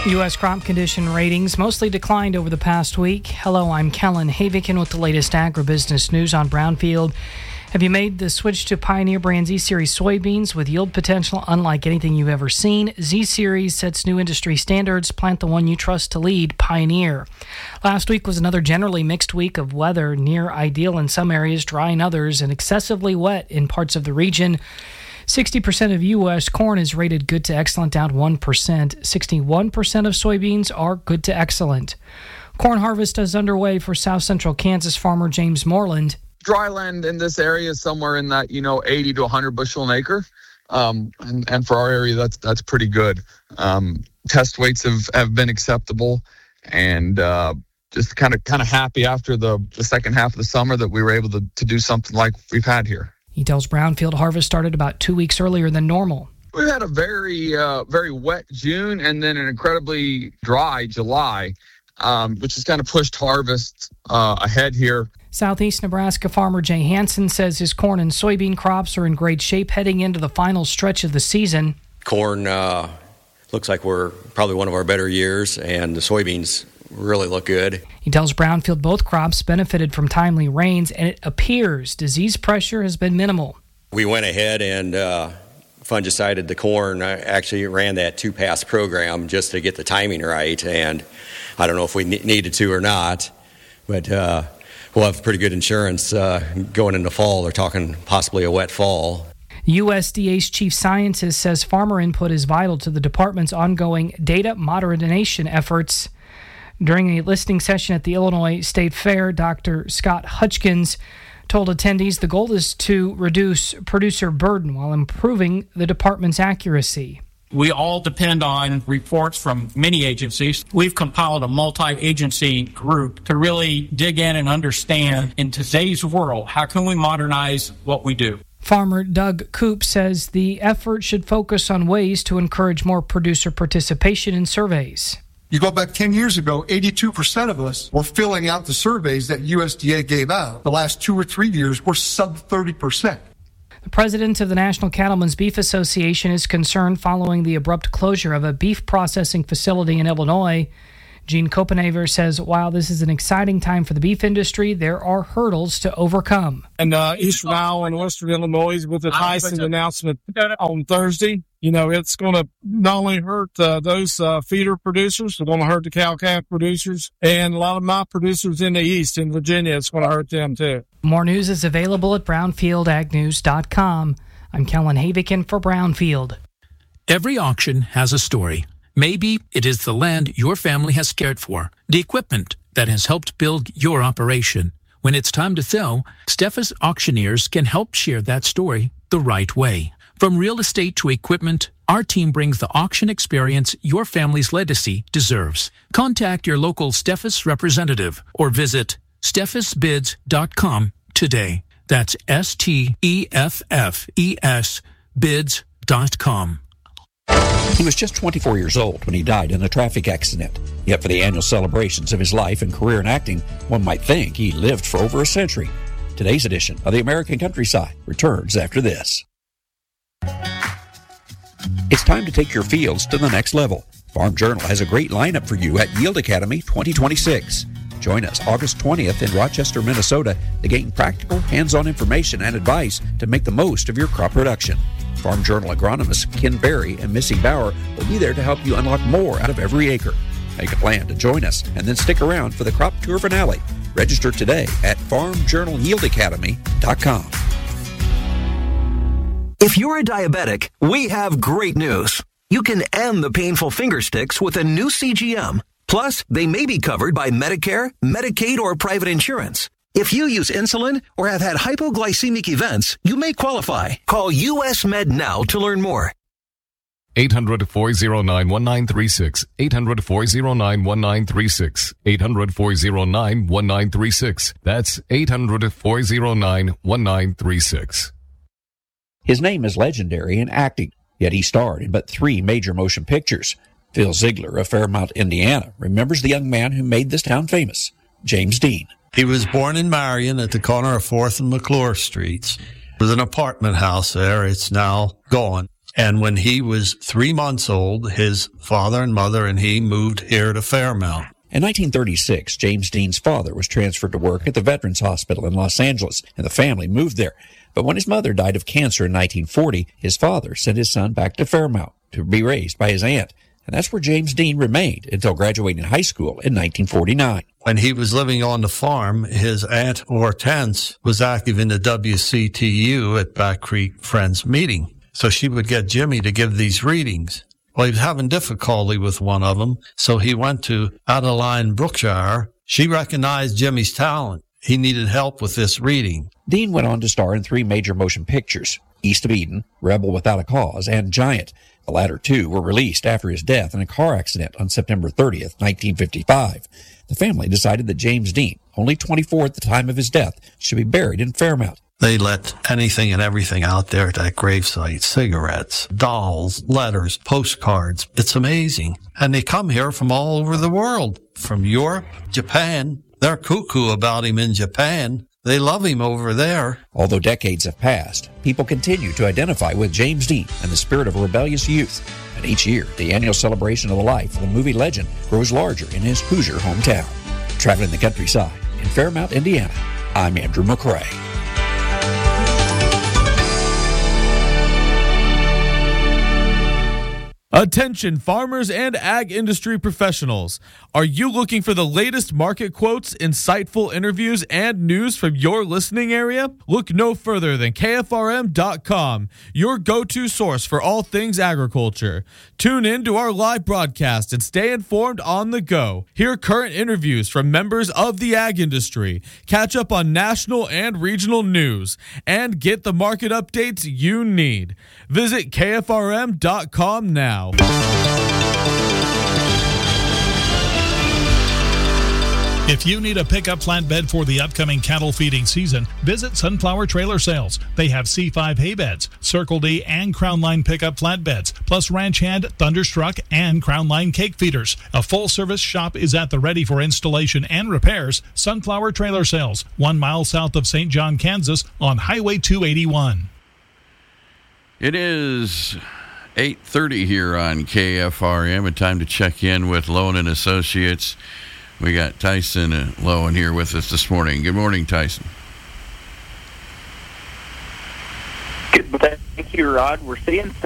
U.S. crop condition ratings mostly declined over the past week. Hello, I'm Kellen Havikin with the latest agribusiness news on Brownfield. Have you made the switch to Pioneer brand Z-Series soybeans with yield potential unlike anything you've ever seen? Z-Series sets new industry standards. Plant the one you trust to lead, Pioneer. Last week was another generally mixed week of weather, near ideal in some areas, dry in others, and excessively wet in parts of the region. 60% of U.S. corn is rated good to excellent, down 1%. 61% of soybeans are good to excellent. Corn harvest is underway for South Central Kansas farmer James Moreland. Dry land in this area is somewhere in that 80 to 100 bushel an acre, and for our area that's pretty good. Test weights have been acceptable, and just kind of happy after the second half of the summer that we were able to do something like we've had here. He tells Brownfield harvest started about 2 weeks earlier than normal. We've had a very wet June and then an incredibly dry July, which has kind of pushed harvest ahead here. Southeast Nebraska farmer Jay Hansen says his corn and soybean crops are in great shape heading into the final stretch of the season. Corn looks like we're probably one of our better years, and the soybeans really look good. He tells Brownfield both crops benefited from timely rains, and it appears disease pressure has been minimal. We went ahead and fungicided the corn. I actually ran that 2-pass program just to get the timing right, and I don't know if we needed to or not, but we'll have pretty good insurance going into fall. They're talking possibly a wet fall. USDA's chief scientist says farmer input is vital to the department's ongoing data modernization efforts. During a listening session at the Illinois State Fair, Dr. Scott Hutchkins told attendees the goal is to reduce producer burden while improving the department's accuracy. We all depend on reports from many agencies. We've compiled a multi-agency group to really dig in and understand, in today's world, how can we modernize what we do? Farmer Doug Coop says the effort should focus on ways to encourage more producer participation in surveys. You go back 10 years ago, 82% of us were filling out the surveys that USDA gave out. The last 2 or 3 years, we're sub 30%. The president of the National Cattlemen's Beef Association is concerned following the abrupt closure of a beef processing facility in Illinois. Gene Copenhaver says while this is an exciting time for the beef industry, there are hurdles to overcome. And Eastern Iowa and Western Illinois with the Tyson announcement on Thursday, it's going to not only hurt those feeder producers, it's going to hurt the cow-calf producers, and a lot of my producers in the East, in Virginia, it's going to hurt them too. More news is available at brownfieldagnews.com. I'm Kellen Havikin for Brownfield. Every auction has a story. Maybe it is the land your family has cared for, the equipment that has helped build your operation. When it's time to sell, Steffes Auctioneers can help share that story the right way. From real estate to equipment, our team brings the auction experience your family's legacy deserves. Contact your local Steffes representative or visit steffesbids.com today. That's STEFFES bids.com. He was just 24 years old when he died in a traffic accident. Yet for the annual celebrations of his life and career in acting, one might think he lived for over a century. Today's edition of the American Countryside returns after this. It's time to take your fields to the next level. Farm Journal has a great lineup for you at Yield Academy 2026. Join us August 20th in Rochester, Minnesota to gain practical, hands-on information and advice to make the most of your crop production. Farm Journal agronomists Ken Berry and Missy Bauer will be there to help you unlock more out of every acre. Make a plan to join us and then stick around for the crop tour finale. Register today at farmjournalyieldacademy.com. If you're a diabetic, we have great news. You can end the painful finger sticks with a new CGM. Plus, they may be covered by Medicare, Medicaid, or private insurance. If you use insulin or have had hypoglycemic events, you may qualify. Call US Med now to learn more. 800-409-1936. 800-409-1936. 800-409-1936. That's 800-409-1936. His name is legendary in acting, yet he starred in but 3 major motion pictures. Phil Ziegler of Fairmount, Indiana, remembers the young man who made this town famous, James Dean. He was born in Marion at the corner of 4th and McClure Streets. There was an apartment house there. It's now gone. And when he was 3 months old, his father and mother and he moved here to Fairmount. In 1936, James Dean's father was transferred to work at the Veterans Hospital in Los Angeles, and the family moved there. But when his mother died of cancer in 1940, his father sent his son back to Fairmount to be raised by his aunt. And that's where James Dean remained until graduating high school in 1949. When he was living on the farm, his aunt Hortense was active in the WCTU at Back Creek Friends meeting. So she would get Jimmy to give these readings. Well, he was having difficulty with one of them, so he went to Adeline Brookshire. She recognized Jimmy's talent. He needed help with this reading. Dean went on to star in 3 major motion pictures, East of Eden, Rebel Without a Cause, and Giant. The latter 2 were released after his death in a car accident on September 30th, 1955. The family decided that James Dean, only 24 at the time of his death, should be buried in Fairmount. They let anything and everything out there at that gravesite. Cigarettes, dolls, letters, postcards. It's amazing. And they come here from all over the world. From Europe, Japan. They're cuckoo about him in Japan. They love him over there. Although decades have passed, people continue to identify with James Dean and the spirit of rebellious youth. And each year, the annual celebration of the life of the movie legend grows larger in his Hoosier hometown. Traveling the countryside in Fairmount, Indiana, I'm Andrew McCrae. Attention farmers and ag industry professionals. Are you looking for the latest market quotes, insightful interviews, and news from your listening area? Look no further than KFRM.com, your go-to source for all things agriculture. Tune in to our live broadcast and stay informed on the go. Hear current interviews from members of the ag industry, catch up on national and regional news, and get the market updates you need. Visit KFRM.com now. If you need a pickup flatbed for the upcoming cattle feeding season, visit Sunflower Trailer Sales. They have C5 hay beds, Circle D and Crown Line pickup flatbeds, plus Ranch Hand, Thunderstruck, and Crown Line cake feeders. A full-service shop is at the ready for installation and repairs. Sunflower Trailer Sales, 1 mile south of St. John, Kansas, on Highway 281. It is 8:30 here on KFRM, and time to check in with Lowen and Associates. We got Tyson Lowen here with us this morning. Good morning, Tyson. Good, thank you, Rod. We're seeing